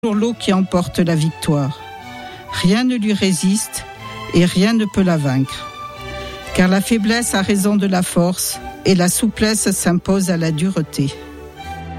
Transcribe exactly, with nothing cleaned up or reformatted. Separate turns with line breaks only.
toujours l'eau qui emporte la victoire. Rien ne lui résiste et rien ne peut la vaincre. Car la faiblesse a raison de la force et la souplesse s'impose à la dureté.